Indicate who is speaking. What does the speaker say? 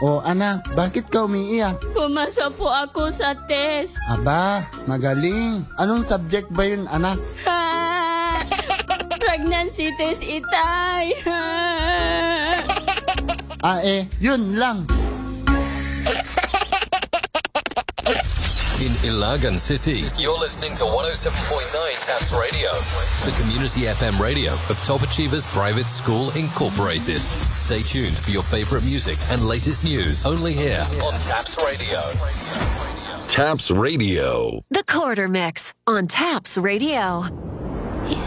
Speaker 1: O anak, bakit ka umiiyak?
Speaker 2: Pumasa po ako sa test.
Speaker 1: Aba, magaling. Anong subject ba yun, anak?
Speaker 2: Pregnancy test, itay.
Speaker 1: Yun lang.
Speaker 3: In Ilagan City, you're listening to 107.9 TAPS Radio, the community FM radio of Top Achievers Private School Incorporated. Stay tuned for your favorite music and latest news only here on TAPS Radio.
Speaker 4: TAPS Radio.
Speaker 5: The Quarter Mix on TAPS Radio.